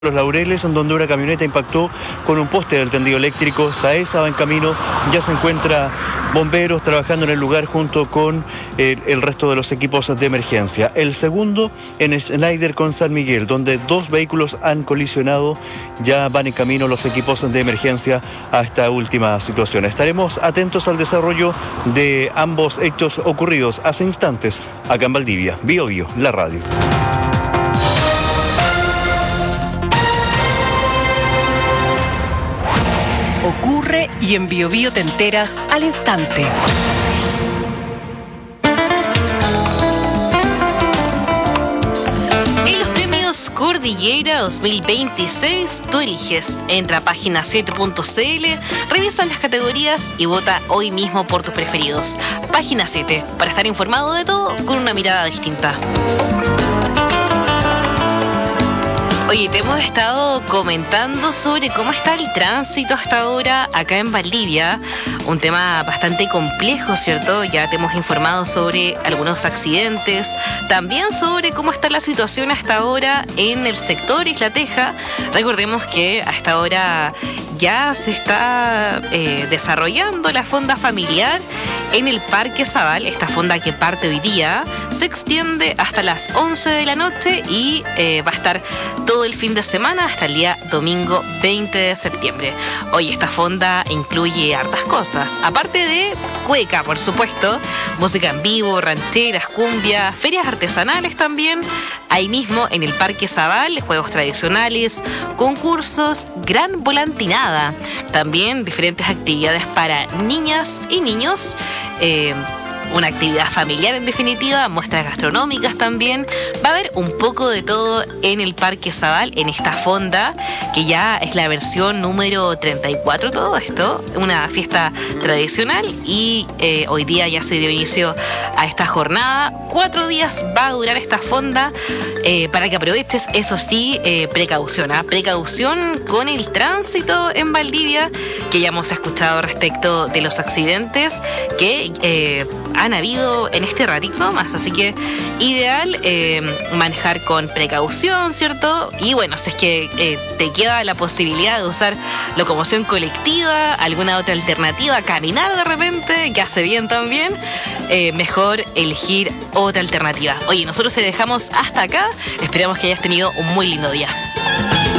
Los Laureles, en donde una camioneta impactó con un poste del tendido eléctrico. Saesa va en camino, ya se encuentra bomberos trabajando en el lugar junto con el resto de los equipos de emergencia. El segundo en Schneider con San Miguel, donde dos vehículos han colisionado, ya van en camino los equipos de emergencia a esta última situación. Estaremos atentos al desarrollo de ambos hechos ocurridos hace instantes acá en Valdivia. Bio Bio, la radio. Ocurre y en Bio Bio te enteras al instante. En los premios Cordillera 2026, tú eliges. Entra a página 7.cl, revisa las categorías y vota hoy mismo por tus preferidos. Página 7, para estar informado de todo con una mirada distinta. Oye, te hemos estado comentando sobre cómo está el tránsito hasta ahora acá en Valdivia. Un tema bastante complejo, ¿cierto? Ya te hemos informado sobre algunos accidentes, también sobre cómo está la situación hasta ahora en el sector Isla Teja. Recordemos que hasta ahora ya se está desarrollando la fonda familiar en el Parque Zabal. Esta fonda que parte hoy día se extiende hasta las 11 de la noche y va a estar todo el fin de semana hasta el día domingo 20 de septiembre. Hoy esta fonda incluye hartas cosas, aparte de cueca, por supuesto, música en vivo, rancheras, cumbia, ferias artesanales también. Ahí mismo en el Parque Zabal, juegos tradicionales, concursos, gran volantinada, también diferentes actividades para niñas y niños, una actividad familiar en definitiva, muestras gastronómicas también. Va a haber un poco de todo en el Parque Zabal, en esta fonda, que ya es la versión número 34 todo esto, una fiesta tradicional y hoy día ya se dio inicio a esta jornada. 4 días va a durar esta fonda para que aproveches, eso sí, precaución con el tránsito en Valdivia, que ya hemos escuchado respecto de los accidentes que han habido en este ratito más, así que ideal manejar con precaución, ¿cierto? Y bueno, si es que te queda la posibilidad de usar locomoción colectiva, alguna otra alternativa, caminar de repente, que hace bien también, mejor elegir otra alternativa. Oye, nosotros te dejamos hasta acá, esperamos que hayas tenido un muy lindo día.